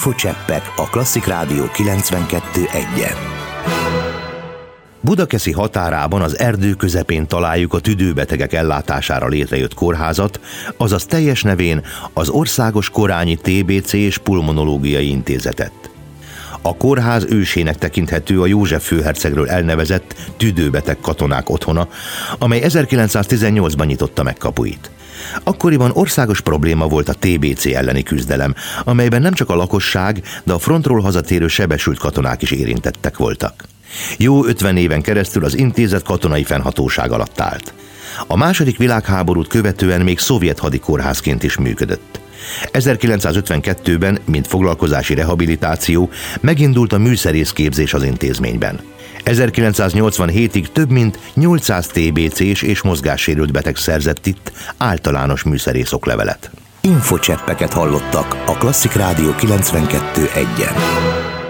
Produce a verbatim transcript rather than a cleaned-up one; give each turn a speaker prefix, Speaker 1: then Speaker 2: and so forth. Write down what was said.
Speaker 1: Infocseppek a Klasszik Rádió kilencvenkettő egyen. Budakeszi határában az erdő közepén találjuk a tüdőbetegek ellátására létrejött kórházat, azaz teljes nevén az Országos Korányi té bé cé és Pulmonológiai Intézetet. A kórház ősének tekinthető a József főhercegről elnevezett tüdőbeteg katonák otthona, amely ezerkilencszáztizennyolcban nyitotta meg kapuit. Akkoriban országos probléma volt a té bé cé elleni küzdelem, amelyben nem csak a lakosság, de a frontról hazatérő sebesült katonák is érintettek voltak. Jó ötven éven keresztül az intézet katonai fennhatóság alatt állt. A második világháborút követően még szovjet hadikórházként is működött. ezerkilencszázötvenkettőben, mint foglalkozási rehabilitáció, megindult a műszerészképzés az intézményben. ezerkilencszáznyolcvanhétig több mint nyolcszáz té bé cés és mozgássérült beteg szerzett itt általános műszerész oklevelet. Infocseppeket hallottak a Klasszik Rádió kilencvenkettő egyen.